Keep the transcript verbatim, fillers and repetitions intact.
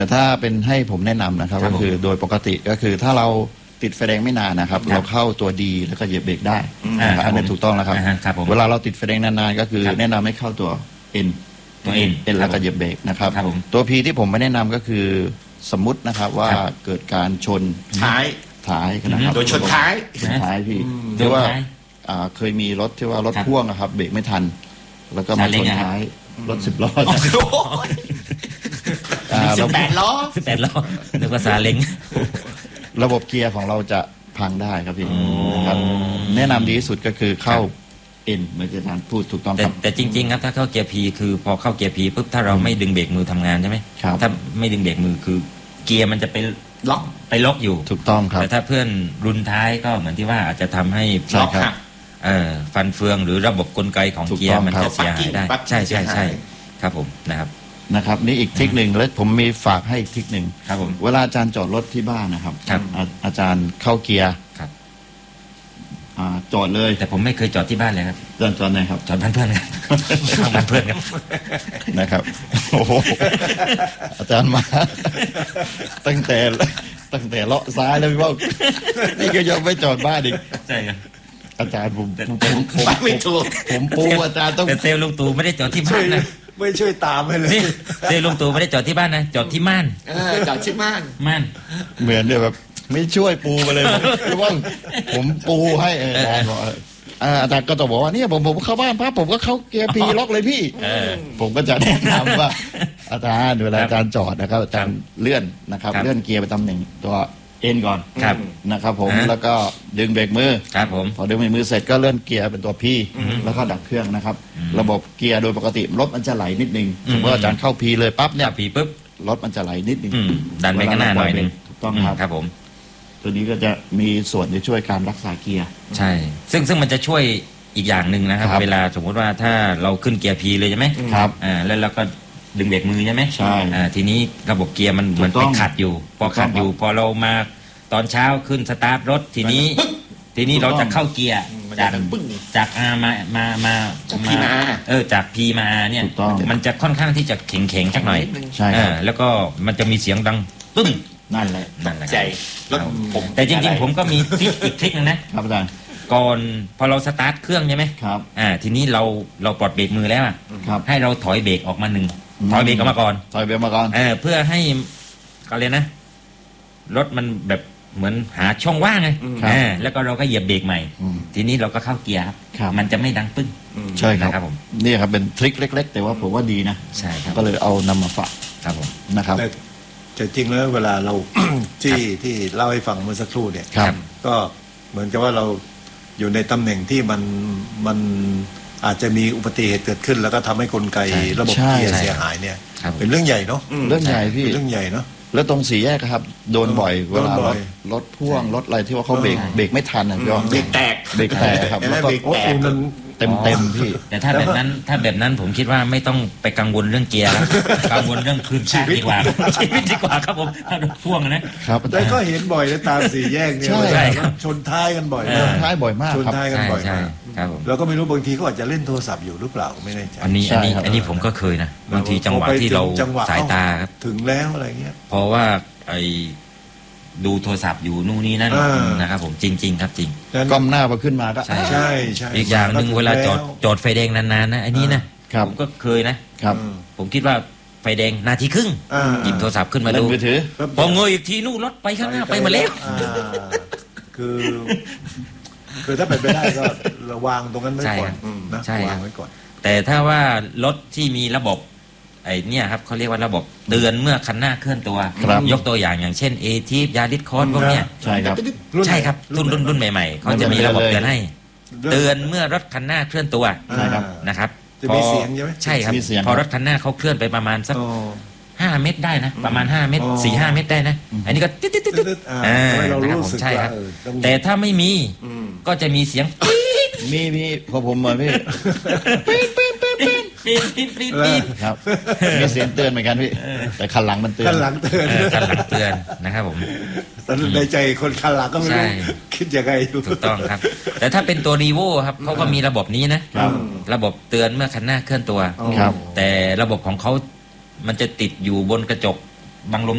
แต่ถ้าเป็นให้ผมแนะนำนะครับก็คือโดยปกติก็คือถ้าเราติดไฟแดงไม่นานนะครับเราเข้าตัวดีแล้วก็เหยียบเบรกได้อันนี้ถูกต้องแล้วครับเวลาเราติดไฟแดงนานๆก็คือแนะนำให้เข้าตัว N ตัวเอ็น N แล้วก็เหยียบเบรกนะครับตัว P ที่ผมไม่แนะนำก็คือสมมุตินะครับว่าเกิดการชนท้ายท้ายนะครับโดยชนท้ายชนท้ายพี่หรือว่าเคยมีรถที่ว่ารถพ่วงนะครับเบรกไม่ทันแล้วก็มาชนท้ายรถสิบล้อสิบแปดล้อสิบแปดล้อนึกว่าซาเล้งระบบเกียร์ของเราจะพังได้ครับพี่นะครับแนะนำดีที่สุดก็คือเข้าเอ็นเหมือนที่อาจารย์พูดถูกต้องครับแต่จริงๆครับถ้าเข้าเกียร์พีคือพอเข้าเกียร์พีปุ๊บถ้าเราไม่ดึงเบรกมือทำงานใช่ไหมถ้าไม่ดึงเบรกมือคือเกียร์มันจะไปล็อกไปล็อกอยู่ถูกต้องครับแต่ถ้าเพื่อนรุนท้ายก็เหมือนที่ว่าอาจจะทำให้ล็อกเอ่อฟันเฟืองหรือระบบกลไกของเกียร์มันจะเสียหายได้ใช่ใช่ใช่ครับผมนะครับนะครับนี่อีกทริคหนึ่งแล้วผมมีฝากให้อีกทริคหนึ่งครับผมเวลาอาจารย์จอดรถที่บ้านนะครับอาจารย์เข้าเกียร์ครับจอดเลยแต่ผมไม่เคยจอดที่บ้านเลยครับจอดจอดไหนครับจอดบ้านเพื่อนครับบ้านเพื่อนครับนะครับโอ้โหอาจารย์มาตั้งแต่ตั้งแต่เลาะซ้ายแล้วพี่ว่านี่ก็ยังไม่จอดบ้านอีกใช่ครับอาจารย์ผมผมผมไม่ถูกผมปูอาจารย์ต้องแต่เซลลุงตู่ไม่ได้จอดที่บ้านนะไม่ช่วยตามให้เลยเซลลุงตู่ไม่ได้จอดที่บ้านนะจอดที่ม่านจอดที่ม่านม่านเหมือนเนี่ยแบบไม่ช่วยปูมาเลยพี่ว่าผมปูให้อาจารย์บอกอาจารย์ก็ต้องบอกว่าเนี่ยผมผมเข้าบ้านพักผมก็เข้าเกียร์พีล็อกเลยพี่ผมก็จะแนะนำว่าอาจารย์เวลาอาจารย์จอดนะครับอาจารย์เลื่อนนะครับเลื่อนเกียร์ไปตำแหน่งตัวเอ็นก่อนนะครับผมแล้วก็ดึงเบรกมือครับผมพอดึงเบรกมือเสร็จก็เลื่อนเกียร์เป็นตัวพีแล้วก็ดับเครื่องนะครับระบบเกียร์โดยปกติรถมันจะไหลนิดนึงสมมติอาจารย์เข้าพีเลยปั๊บเนี่ยพีปุ๊บรถมันจะไหลนิดนึงดันไปข้างหน้าหน่อยนึงถูกต้องครับครับผมตัวนี้ก็จะมีส่วนในช่วยการรักษาเกียร์ใช่ซึ่งซึ่งมันจะช่วยอีกอย่างหนึ่งนะครับเวลาสมมติว่าถ้าเราขึ้นเกียร์พีเลยใช่ไหมครับอ่าแล้วเราก็ดึงเบรกมือใช่ไหมใช่อ่าทีนี้ระบบเกียร์มันมันไปขัดอยู่พอขัดอยู่พอเรามาตอนเช้าขึ้นสตาร์ทรถทีนี้ทีนี้เราจะเข้าเกียร์จากจากอามามามาพีมาเออจากพีมาเนี่ยมันจะค่อนข้างที่จะแข็งแข็งสักหน่อยใช่ครับแล้วก็มันจะมีเสียงดังปึ้งนั่นแหละนั่นแหละใจแต่จริงๆผมก็มีทริคอีกทริคนึงนะครับอาจารย์ก่อนพอเราสตาร์ทเครื่องใช่ไหมครับอ่าทีนี้เราเราปลดเบรกมือแล้วให้เราถอยเบรกออกมาหนึ่งถอยเบรกออกมาก่อนถอยเบรกมาก่อนเออเพื่อให้ก็เลยนะรถมันแบบเหมือนหาช่องว่างไงอ่าแล้วก็เราก็เหยียบเบรกใหม่ทีนี้เราก็เข้าเกียร์ครับมันจะไม่ดังปึ้งใช่ครับผมนี่ครับเป็นทริคเล็กๆแต่ว่าผมว่าดีนะใช่ครับก็เลยเอานำมาฝากครับผมนะครับแต่จริงแล้วเวลาเราที่ที่เล่าให้ฟังเมื่อสักครู่เนี่ยก็เหมือนกับว่าเราอยู่ในตำแหน่งที่มันมันอาจจะมีอุบัติเหตุเกิดขึ้นแล้วก็ทำให้กลไกระบบเกียร์เสียหายเนี่ยเป็นเรื่องใหญ่เนาะเรื่องใหญ่พี่เรื่องใหญ่เนาะแล้วตรงสี่แยกครับโดนบ่อยเวลารถรถพ่วงรถอะไรที่ว่าเขาเบรกเบรกไม่ทันอ่ะพี่เบรกแตกเบรกแตกครับแล้วก็โอ้ยมันเต็มเต็มพี่แต่ถ้าแบบนั้นถ้าแบบนั้นผมคิดว่าไม่ต้องไปกังวลเรื่องเกียร์แล้วกังวลเรื่องคืนชีวิตดีกว่าชีวิตดีกว่าครับผมถ้ารถพ่วงนะครับแต่ก็เห็นบ่อยแล้วตามสี่แยกเนี่ยใช่ครับชนท้ายกันบ่อยชนท้ายบ่อยมากชนท้ายกันบ่อยมากครับแล้วก็ไม่รู้บางทีเขาอาจจะเล่นโทรศัพท์อยู่หรือเปล่าไม่แน่ใจอันนี้อันนี้อันนี้ผมก็เคยนะบางทีจังหวะที่เราสายตาครับถึงแล้วอะไรเงี้ยเพราะว่าไอ้ดูโทรศัพท์อยู่นู่นนี่นั่นนะครับผมจริงๆครับจริงก้มหน้าพอขึ้นมาก็ใช่ใช่ใช่อีกอย่างหนึ่งเวลาจอดจอดไฟแดงนานๆนะไอ้นี่นะผมก็เคยนะครับผมคิดว่าไฟแดงนาทีครึ่งหยิบโทรศัพท์ขึ้นมาดูพอเงยอีกทีนู่นรถไปข้างหน้าไปมาแล้วคือคือถ้าเป็นไปได้ก็ระวังตรงนั้นไว้ก่อนนะวางไว้ก่อนแต่ถ้าว่ารถที่มีระบบไอ้นี่ครับเขาเรียกว่าระบบเตือนเมื่อคันหน้าเคลื่อนตัวยกตัวอย่างอย่างเช่นเอทีฟยาริสคอร์สพวกเนี้ยใช่ครับใช่ครับรุ่นรุ่นรุ่นใหม่ๆเขาจะมีระบบเตือนให้เตือนเมื่อรถคันหน้าเคลื่อนตัวนะครับจะมีเสียงใช่ไหมใช่ครับพอรถคันหน้าเขาเคลื่อนไปประมาณสักห้าเมตรได้นะประมาณห้าเมตรสี่ห้าเมตรได้นะอันนี้ก็ติ๊ดติ๊ดติ๊ดติ๊ดอ่านะครับผมใช่ครับแต่ถ้าไม่มีก็จะมีเสียงมีมีพอผมมาพี่ปี๊ดปี๊ดปี๊ดปี๊ดปี๊ดปี๊ดปี๊ดปี๊ดครับมีเสียงเตือนเหมือนกันพี่แต่คันหลังมันเตือนคันหลังเตือนคันหลังเตือนนะครับผมแต่ในใจคนคันหลังก็ไม่รู้คิดยังไงถูกต้องครับแต่ถ้าเป็นตัวรีโวครับเขาก็มีระบบนี้นะระบบเตือนเมื่อคันหน้าเคลื่อนตัวแต่ระบบของเขามันจะติดอยู่บนกระจกบังลม